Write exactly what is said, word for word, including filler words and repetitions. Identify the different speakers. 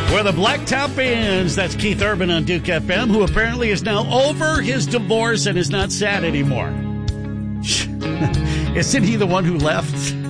Speaker 1: Where the Blacktop ends. That's Keith Urban on Duke F M, who apparently is now over his divorce and is not sad anymore. Isn't he the one who left?